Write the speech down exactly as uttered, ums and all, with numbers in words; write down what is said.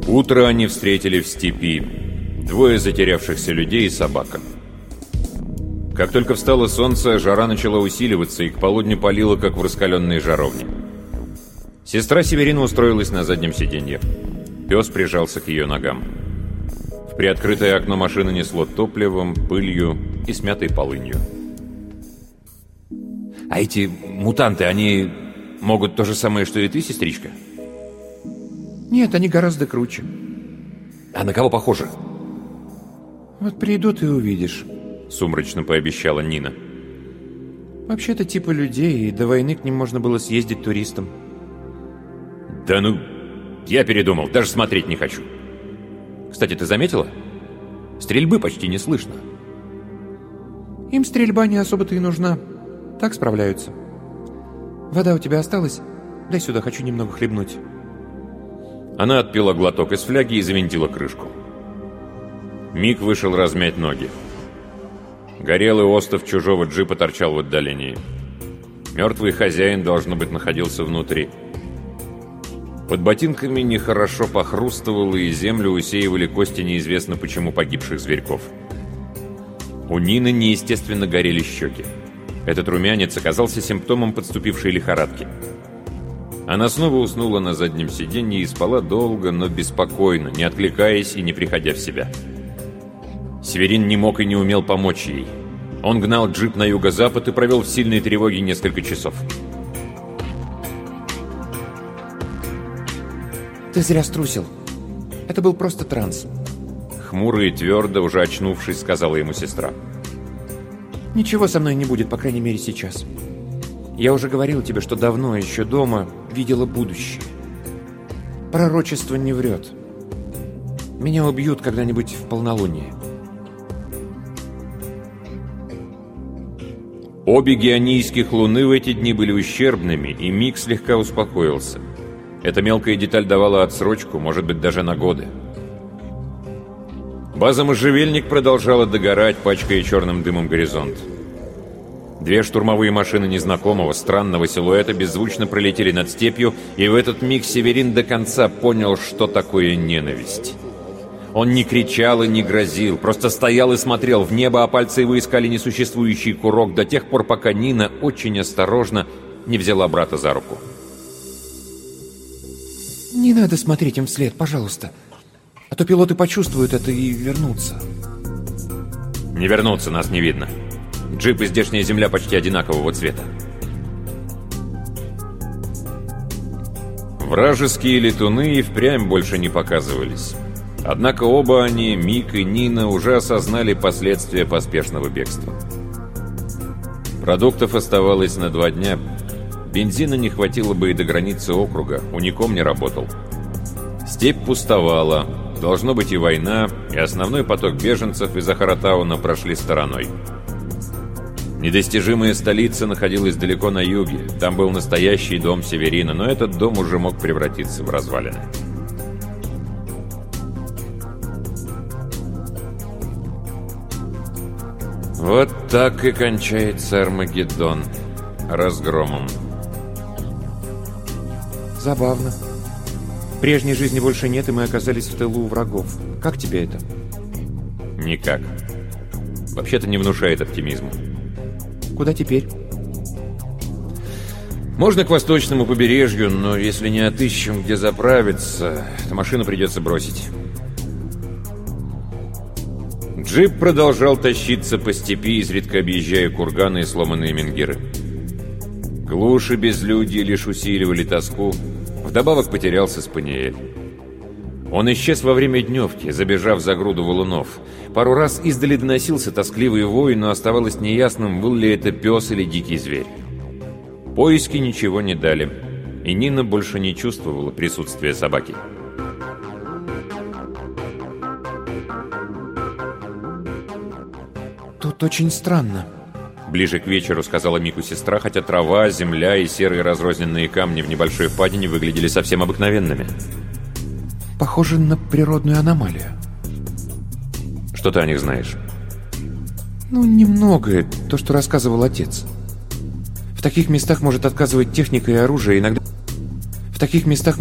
Утро они встретили в степи. Двое затерявшихся людей и собака. Как только встало солнце, жара начала усиливаться и к полудню палила, как в раскаленной жаровне. Сестра Северина устроилась на заднем сиденье. Пес прижался к ее ногам. В приоткрытое окно машины несло топливом, пылью и смятой полынью. «А эти мутанты, они могут то же самое, что и ты, сестричка?» «Нет, они гораздо круче». «А на кого похожи?» «Вот придут и увидишь», — сумрачно пообещала Нина. «Вообще-то типа людей, и до войны к ним можно было съездить туристом». «Да ну, я передумал, даже смотреть не хочу. Кстати, ты заметила? Стрельбы почти не слышно». «Им стрельба не особо-то и нужна. Так справляются. Вода у тебя осталась? Дай сюда, хочу немного хлебнуть». Она отпила глоток из фляги и завинтила крышку. Мик вышел размять ноги. Горелый остов чужого джипа торчал в отдалении. Мертвый хозяин, должно быть, находился внутри. Под ботинками нехорошо похрустывало, и землю усеивали кости неизвестно почему погибших зверьков. У Нины неестественно горели щеки. Этот румянец оказался симптомом подступившей лихорадки. Она снова уснула на заднем сиденье и спала долго, но беспокойно, не отвлекаясь и не приходя в себя. Северин не мог и не умел помочь ей. Он гнал джип на юго-запад и провел в сильной тревоге несколько часов. «Ты зря струсил. Это был просто транс». Хмуро и твердо, уже очнувшись, сказала ему сестра. «Ничего со мной не будет, по крайней мере, сейчас. Я уже говорил тебе, что давно, еще дома, видела будущее. Пророчество не врет. Меня убьют когда-нибудь в полнолуние». Обе геонийских луны в эти дни были ущербными, и Мик слегка успокоился. Эта мелкая деталь давала отсрочку, может быть, даже на годы. База «Можжевельник» продолжала догорать, пачкая черным дымом горизонт. Две штурмовые машины незнакомого, странного силуэта беззвучно пролетели над степью, и в этот миг Северин до конца понял, что такое ненависть. Он не кричал и не грозил, просто стоял и смотрел в небо, а пальцы его искали несуществующий курок до тех пор, пока Нина очень осторожно не взяла брата за руку. «Не надо смотреть им вслед, пожалуйста. А то пилоты почувствуют это и вернутся». «Не вернутся, нас не видно. Джип и здешняя земля почти одинакового цвета». Вражеские летуны и впрямь больше не показывались. Однако оба они, Мик и Нина, уже осознали последствия поспешного бегства. Продуктов оставалось на два дня. Бензина не хватило бы и до границы округа, уником не работал. Степь пустовала, должно быть и война, и основной поток беженцев из Ахаратауна прошли стороной. Недостижимая столица находилась далеко на юге, там был настоящий дом Северина, но этот дом уже мог превратиться в развалины. Вот так и кончается Армагеддон. Разгромом. Забавно. Прежней жизни больше нет, и мы оказались в тылу у врагов. Как тебе это? Никак. Вообще-то не внушает оптимизма. Куда теперь? Можно к восточному побережью, но если не отыщем, где заправиться, то машину придется бросить. Джип продолжал тащиться по степи, изредка объезжая курганы и сломанные менгиры. Глушь и безлюдье лишь усиливали тоску. Вдобавок потерялся Спаниель. Он исчез во время дневки, забежав за груду валунов. Пару раз издали доносился тоскливый вой, но оставалось неясным, был ли это пес или дикий зверь. Поиски ничего не дали, и Нина больше не чувствовала присутствия собаки. Тут очень странно. Ближе к вечеру сказала Мику сестра, хотя трава, земля и серые разрозненные камни в небольшой впадине выглядели совсем обыкновенными. Похоже на природную аномалию. Что ты о них знаешь? Ну, немного. То, что рассказывал отец. В таких местах может отказывать техника и оружие. Иногда... В таких местах